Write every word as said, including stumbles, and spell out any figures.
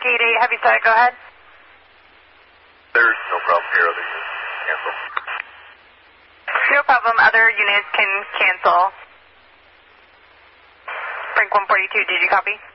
gate eight, heavy static, go ahead. There's no problem here, other units cancel. No problem, other units can cancel. Frank one forty-two, did you copy?